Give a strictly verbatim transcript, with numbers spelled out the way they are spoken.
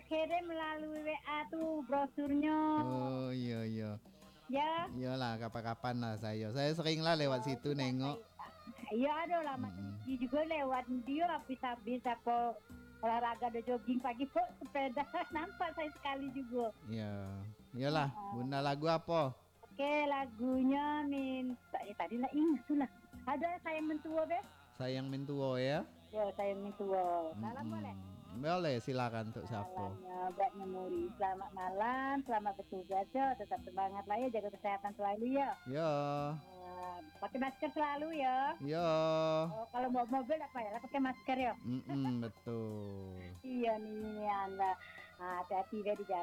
kirim melalui W A tuh brosurnya. Oh iya iya. Ya. Iyalah kapan-kapan lah saya. Saya sering lah lewat Oh, situ sudah nengok. saya. Iya aduh lama Mm-mm. dia juga lewat dia habis-habis apa olahraga ada jogging pagi kok sepeda nampak saya sekali juga. Iya. Iyalah, Uh-uh. Bunda lagu apa? Oke lagunya minta eh, tadi lah ingat tuh lah. Ada sayang mentua be? Sayang Mentuo ya. Ya sayang mentua. Salam boleh. Mm-mm. Boleh silakan untuk siapa? Salamnya Mbak Memori. Selamat malam, selamat bertugas ya. Tetap semangat lah ya, jaga kesehatan selalu ya. Yo. Uh, pakai masker selalu ya. Yo. Oh, kalau bawa mobil apa ya? Pakai masker ya. Mm-mm, betul. Iya nih, anda. Hati-hati deh di jalan.